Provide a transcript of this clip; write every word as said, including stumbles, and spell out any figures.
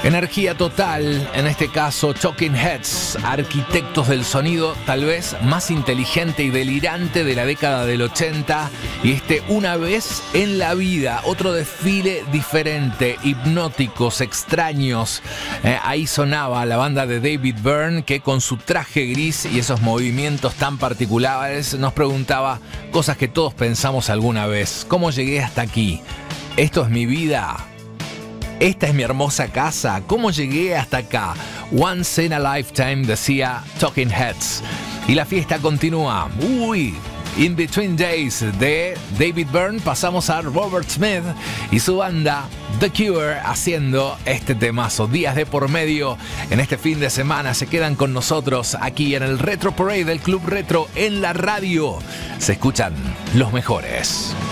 Energía total, en este caso Talking Heads, arquitectos del sonido tal vez más inteligente y delirante de la década del ochenta, y este Una vez en la vida, otro desfile diferente, hipnóticos, extraños. Eh, ahí sonaba la banda de David Byrne, que con su traje gris y esos movimientos tan particulares nos preguntaba cosas que todos pensamos alguna vez. ¿Cómo llegué hasta aquí? ¿Esto es mi vida? ¿Esta es mi hermosa casa? ¿Cómo llegué hasta acá? Once in a lifetime, decía Talking Heads. Y la fiesta continúa. Uy, In Between Days de David Byrne, pasamos a Robert Smith y su banda The Cure haciendo este temazo. Días de por medio en este fin de semana se quedan con nosotros aquí en el Retro Parade del Club Retro en la radio. Se escuchan los mejores.